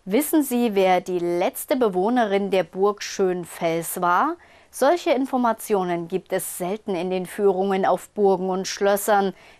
Wissen Sie, wer die letzte Bewohnerin der Burg Schönfels war? Solche Informationen gibt es selten in den Führungen auf Burgen und Schlössern.